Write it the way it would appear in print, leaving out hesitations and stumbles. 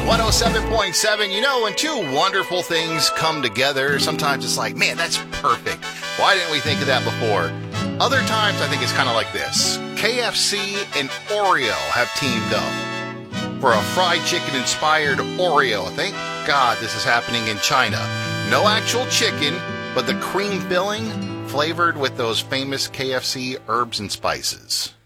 107.7. You know, when two wonderful things come together, sometimes it's like, man, that's perfect. Why didn't we think of that before? Other times, I think it's kind of like this. KFC and Oreo have teamed up for a fried chicken-inspired Oreo. Thank God this is happening in China. No actual chicken, but the cream filling flavored with those famous KFC herbs and spices.